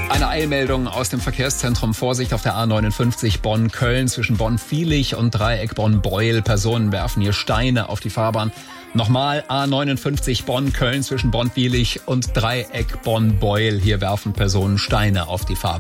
Eine Eilmeldung aus dem Verkehrszentrum. Vorsicht auf der A59 Bonn-Köln zwischen Bonn-Vielig und Dreieck Bonn-Beuel. Personen werfen hier Steine auf die Fahrbahn. Nochmal A59 Bonn-Köln zwischen Bonn-Vielig und Dreieck Bonn-Beuel. Hier werfen Personen Steine auf die Fahrbahn.